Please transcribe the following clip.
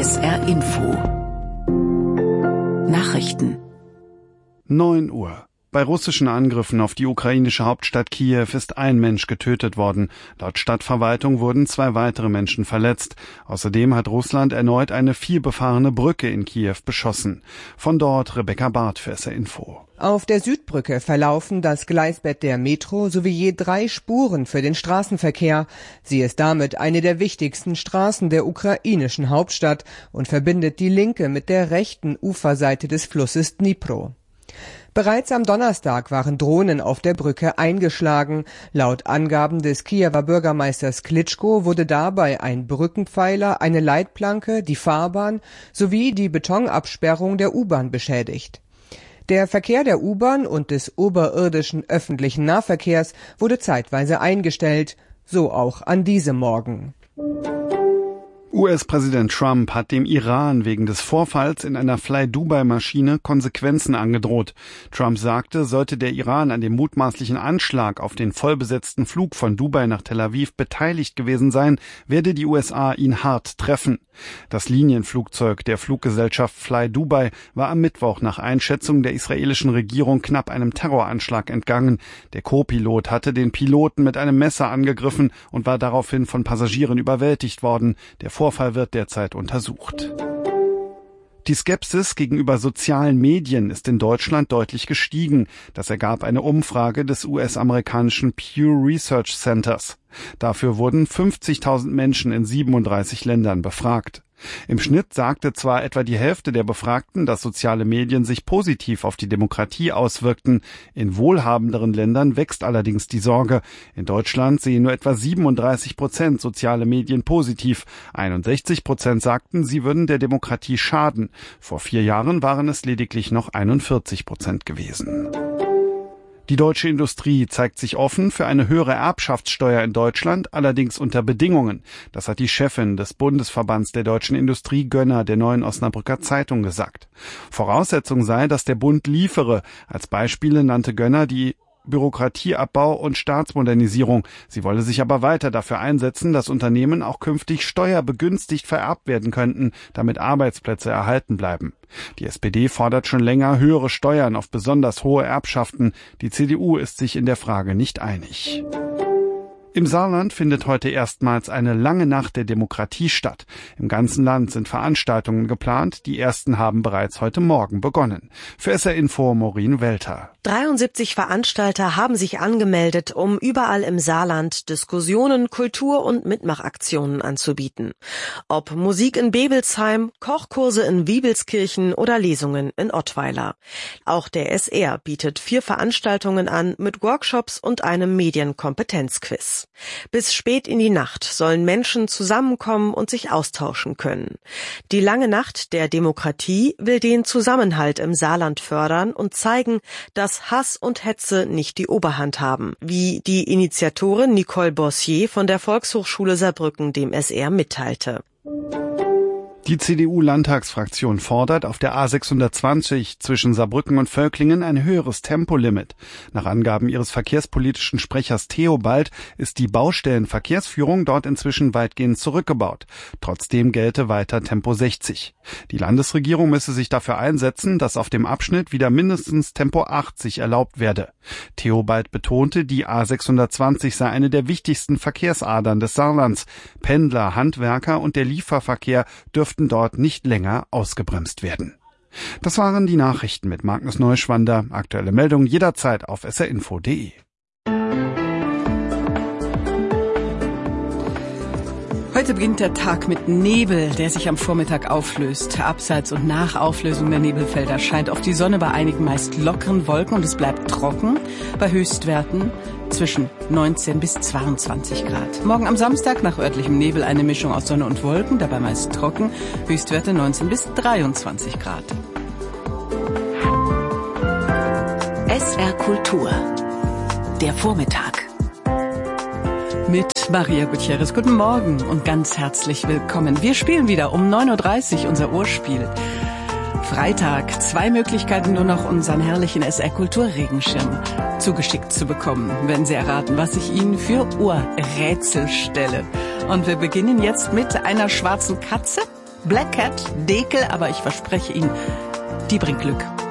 SR Info. Nachrichten. 9 Uhr. Bei russischen Angriffen auf die ukrainische Hauptstadt Kiew ist ein Mensch getötet worden. Laut Stadtverwaltung wurden 2 weitere Menschen verletzt. Außerdem hat Russland erneut eine vielbefahrene Brücke in Kiew beschossen. Von dort Rebecca Barth für SR Info. Auf der Südbrücke verlaufen das Gleisbett der Metro sowie je 3 Spuren für den Straßenverkehr. Sie ist damit eine der wichtigsten Straßen der ukrainischen Hauptstadt und verbindet die linke mit der rechten Uferseite des Flusses Dnipro. Bereits am Donnerstag waren Drohnen auf der Brücke eingeschlagen. Laut Angaben des Kiewer Bürgermeisters Klitschko wurde dabei ein Brückenpfeiler, eine Leitplanke, die Fahrbahn sowie die Betonabsperrung der U-Bahn beschädigt. Der Verkehr der U-Bahn und des oberirdischen öffentlichen Nahverkehrs wurde zeitweise eingestellt, so auch an diesem Morgen. US-Präsident Trump hat dem Iran wegen des Vorfalls in einer Fly-Dubai-Maschine Konsequenzen angedroht. Trump sagte, sollte der Iran an dem mutmaßlichen Anschlag auf den vollbesetzten Flug von Dubai nach Tel Aviv beteiligt gewesen sein, werde die USA ihn hart treffen. Das Linienflugzeug der Fluggesellschaft Fly Dubai war am Mittwoch nach Einschätzung der israelischen Regierung knapp einem Terroranschlag entgangen. Der Co-Pilot hatte den Piloten mit einem Messer angegriffen und war daraufhin von Passagieren überwältigt worden. Der Vorfall wird derzeit untersucht. Die Skepsis gegenüber sozialen Medien ist in Deutschland deutlich gestiegen. Das ergab eine Umfrage des US-amerikanischen Pew Research Centers. Dafür wurden 50.000 Menschen in 37 Ländern befragt. Im Schnitt sagte zwar etwa die Hälfte der Befragten, dass soziale Medien sich positiv auf die Demokratie auswirkten. In wohlhabenderen Ländern wächst allerdings die Sorge. In Deutschland sehen nur etwa 37% soziale Medien positiv. 61% sagten, sie würden der Demokratie schaden. Vor 4 Jahren waren es lediglich noch 41% gewesen. Die deutsche Industrie zeigt sich offen für eine höhere Erbschaftssteuer in Deutschland, allerdings unter Bedingungen. Das hat die Chefin des Bundesverbands der deutschen Industrie, Gönner, der Neuen Osnabrücker Zeitung gesagt. Voraussetzung sei, dass der Bund liefere. Als Beispiele nannte Gönner die Bürokratieabbau und Staatsmodernisierung. Sie wolle sich aber weiter dafür einsetzen, dass Unternehmen auch künftig steuerbegünstigt vererbt werden könnten, damit Arbeitsplätze erhalten bleiben. Die SPD fordert schon länger höhere Steuern auf besonders hohe Erbschaften. Die CDU ist sich in der Frage nicht einig. Im Saarland findet heute erstmals eine lange Nacht der Demokratie statt. Im ganzen Land sind Veranstaltungen geplant. Die ersten haben bereits heute Morgen begonnen. Für SR Info Maureen Welter. 73 Veranstalter haben sich angemeldet, um überall im Saarland Diskussionen, Kultur- und Mitmachaktionen anzubieten. Ob Musik in Bebelsheim, Kochkurse in Wiebelskirchen oder Lesungen in Ottweiler. Auch der SR bietet 4 Veranstaltungen an mit Workshops und einem Medienkompetenzquiz. Bis spät in die Nacht sollen Menschen zusammenkommen und sich austauschen können. Die lange Nacht der Demokratie will den Zusammenhalt im Saarland fördern und zeigen, dass Hass und Hetze nicht die Oberhand haben, wie die Initiatorin Nicole Bossier von der Volkshochschule Saarbrücken dem SR mitteilte. Die CDU-Landtagsfraktion fordert auf der A620 zwischen Saarbrücken und Völklingen ein höheres Tempolimit. Nach Angaben ihres verkehrspolitischen Sprechers Theobald ist die Baustellenverkehrsführung dort inzwischen weitgehend zurückgebaut. Trotzdem gelte weiter Tempo 60. Die Landesregierung müsse sich dafür einsetzen, dass auf dem Abschnitt wieder mindestens Tempo 80 erlaubt werde. Theobald betonte, die A620 sei eine der wichtigsten Verkehrsadern des Saarlands. Pendler, Handwerker und der Lieferverkehr dürften dort nicht länger ausgebremst werden. Das waren die Nachrichten mit Magnus Neuschwander. Aktuelle Meldungen jederzeit auf srinfo.de. Heute beginnt der Tag mit Nebel, der sich am Vormittag auflöst. Abseits und nach Auflösung der Nebelfelder scheint auf die Sonne bei einigen meist lockeren Wolken und es bleibt trocken bei Höchstwerten zwischen 19 bis 22 Grad. Morgen am Samstag nach örtlichem Nebel eine Mischung aus Sonne und Wolken, dabei meist trocken, Höchstwerte 19 bis 23 Grad. SR Kultur. Der Vormittag. Mit Maria Gutierrez. Guten Morgen und ganz herzlich willkommen. Wir spielen wieder um 9.30 Uhr unser Urspiel. Freitag, 2 Möglichkeiten nur noch, unseren herrlichen SR Kultur Regenschirm zugeschickt zu bekommen, wenn Sie erraten, was ich Ihnen für Ohrrätsel stelle. Und wir beginnen jetzt mit einer schwarzen Katze Black Cat, Dekel, aber ich verspreche Ihnen, die bringt Glück.